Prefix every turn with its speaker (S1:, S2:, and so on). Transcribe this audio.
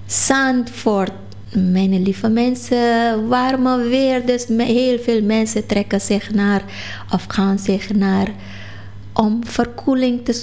S1: Zandvoort, mijn lieve mensen, warme weer. Dus heel veel mensen trekken zich naar of gaan zich naar om verkoeling te